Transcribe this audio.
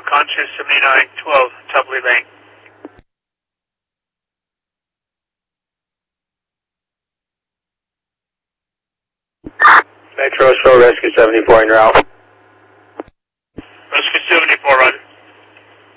Contra 7912, Tubley Lane. Metro Show Rescue 74 en route.